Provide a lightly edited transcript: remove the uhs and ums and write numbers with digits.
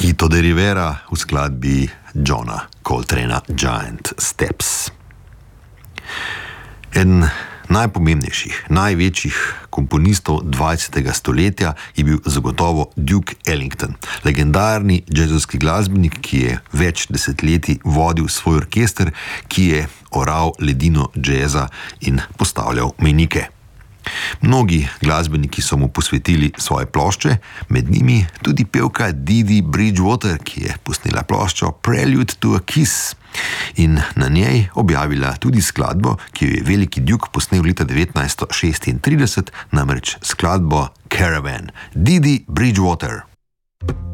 Tito de Rivera v skladbi Johna Coltrana Giant Steps. Eden najpomembnejših, največjih komponistov 20. stoletja je bil zagotovo Duke Ellington, legendarni jazzovski glasbenik, ki je več desetletij vodil svoj orkester, ki je oral ledino jazza in postavljal mejnike. Mnogi glasbeniki so mu posvetili svoje plošče, med njimi tudi pevka Didi Bridgewater, ki je posnela ploščo Prelude to a Kiss in na njej objavila tudi skladbo, ki jo je veliki Duke posnel leta 1936, namreč skladbo Caravan. Didi Bridgewater.